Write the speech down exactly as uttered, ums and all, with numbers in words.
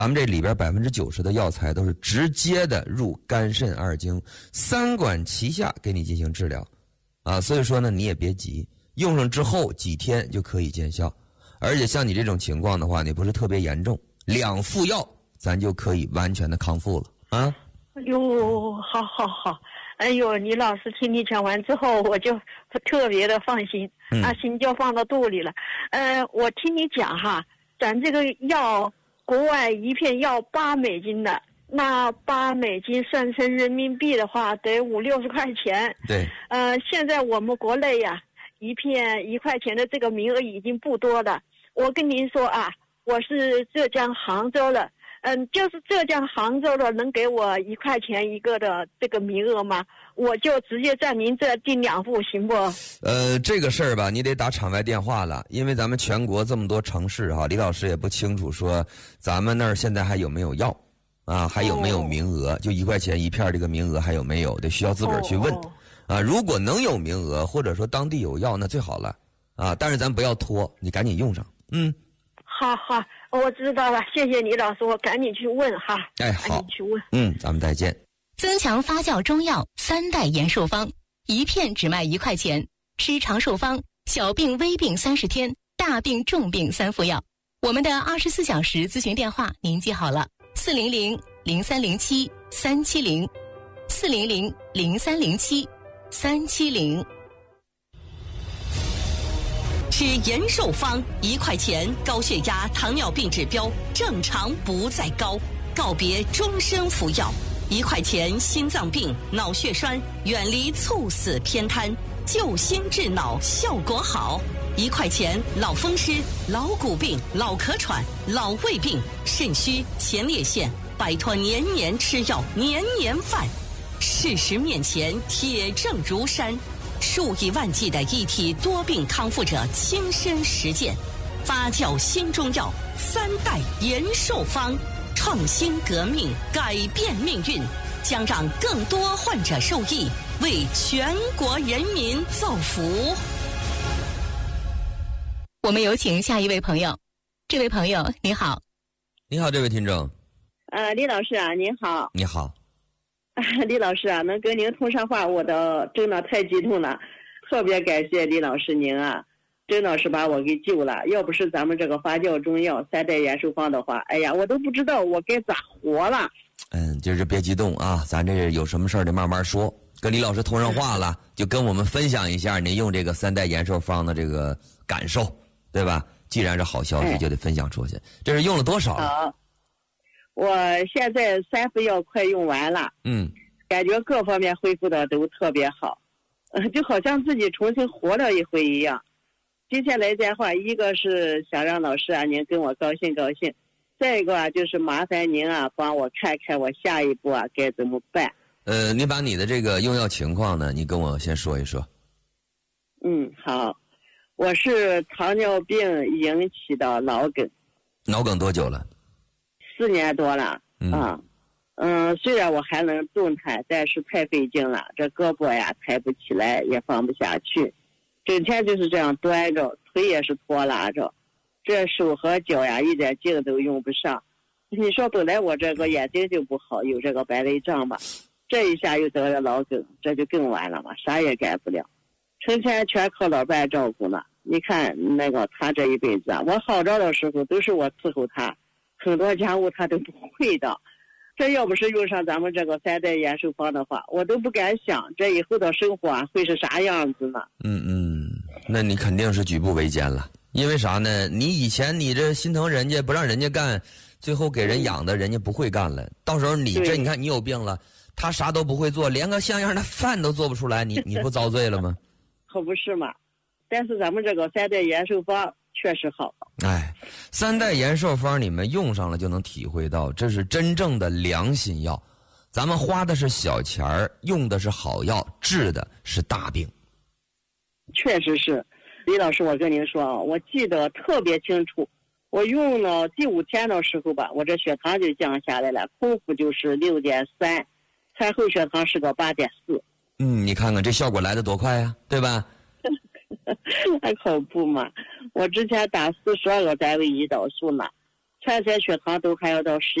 咱们这里边百分之九十的药材都是直接的入肝肾二经，三管齐下给你进行治疗，啊，所以说呢你也别急，用上之后几天就可以见效，而且像你这种情况的话，你不是特别严重，两副药咱就可以完全的康复了啊。 哎呦，好好好，哎呦，李老师听你讲完之后，我就特别的放心， 嗯、 啊，心就放到肚里了。呃，我听你讲哈，咱这个药。国外一片要八美金的，那八美金算成人民币的话，得五六十块钱。 对。 呃，现在我们国内呀、啊，一片一块钱的这个名额已经不多了。我跟您说啊，我是浙江杭州的，嗯，就是浙江杭州的，能给我一块钱一个的这个名额吗？我就直接在您这订两副，行不？ 呃，这个事儿吧，你得打场外电话了，因为咱们全国这么多城市哈，李老师也不清楚说咱们那儿现在还有没有药，啊，还有没有名额？哦、就一块钱一片这个名额还有没有？得需要自个儿去问。哦、啊，如果能有名额，或者说当地有药，那最好了啊。但是咱不要拖，你赶紧用上。嗯。 好好，我知道了，谢谢李老师，我赶紧去问哈。 哎，好， 赶紧去问。 嗯，咱们再见。 增强发酵中药三代延寿方，一片只卖一块钱。吃长寿方，小病微病三十天，大病重病三副药。我们的二十四小时咨询电话您记好了：四零零零三零七三七零，四零零零三零七三七零。 吃延寿方一块钱，高血压、糖尿病指标正常不再高，告别终身服药。一块钱心脏病、脑血栓，远离猝死偏瘫，救心治脑效果好。一块钱老风湿、老骨病、老咳喘、老胃病、肾虚、前列腺，摆脱年年吃药、年年犯。事实面前铁证如山，数以万计的一体多病康复者亲身实践，发酵新中药三代延寿方。创新革命，改变命运，将让更多患者受益，为全国人民造福。 我们有请下一位朋友。这位朋友你好。 你好，这位听众。 呃，李老师啊，您好。 你好。 李老师啊，能跟您通上话，我的真的太激动了，特别感谢李老师您啊，真的是把我给救了。要不是咱们这个发酵中药三代延寿方的话，哎呀，我都不知道我该咋活了。 嗯，就是别激动啊，咱这有什么事儿得慢慢说。跟李老师通上话了，就跟我们分享一下您用这个三代延寿方的这个感受，对吧？既然是好消息，就得分享出去。这是用了多少了？ 好，我现在三副药快用完了， 嗯， 感觉各方面恢复的都特别好，呃，就好像自己重新活了一回一样。接下来的话，一个是想让老师啊您跟我高兴高兴，再一个啊就是麻烦您啊帮我看看我下一步啊该怎么办。 呃，你把你的这个用药情况呢，你跟我先说一说。 嗯，好，我是糖尿病引起的脑梗。 脑梗多久了？ 四年多了。 嗯啊，嗯，虽然我还能动弹，但是太费劲了，这胳膊呀抬不起来，也放不下去，整天就是这样端着，腿也是拖拉着，这手和脚呀一点劲都用不上。你说本来我这个眼睛就不好，有这个白内障吧，这一下又得了脑梗，这就更完了嘛，啥也干不了，成天全靠老伴照顾呢。你看那个他这一辈子啊，我好着的时候都是我伺候他，很多家务他都不会的。这要不是用上咱们这个三代延寿方的话，我都不敢想这以后的生活啊会是啥样子呢。 嗯嗯，那你肯定是举步维艰了。因为啥呢？你以前你这心疼人家不让人家干，最后给人养的人家不会干了，到时候你这你看你有病了，他啥都不会做，连个像样的饭都做不出来，你你不遭罪了吗？ 可不是嘛。但是咱们这个三代延寿方确实好。 哎，三代延寿方你们用上了就能体会到，这是真正的良心药。咱们花的是小钱儿，用的是好药，治的是大病。 确实是，李老师，我跟您说啊，我记得特别清楚，我用了第五天的时候吧，我这血糖就降下来了，空腹就是六点三，餐后血糖是个八点四。 嗯，你看看这效果来得多快呀，对吧？ 还可不嘛！我之前打四十二个单位胰岛素呢， 全测血糖都还要到十